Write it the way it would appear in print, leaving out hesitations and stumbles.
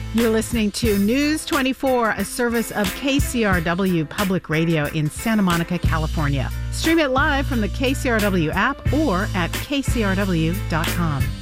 You're listening to News 24, a service of KCRW Public Radio in Santa Monica, California. Stream it live from the KCRW app or at kcrw.com.